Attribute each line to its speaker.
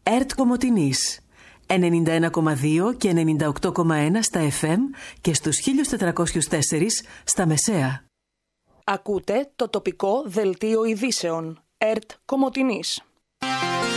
Speaker 1: ΕΡΤ Κομοτηνής 91,2 και 98,1 στα FM και στους 1404 στα μεσαία.
Speaker 2: Ακούτε το τοπικό δελτίο ειδήσεων ΕΡΤ Κομοτηνής.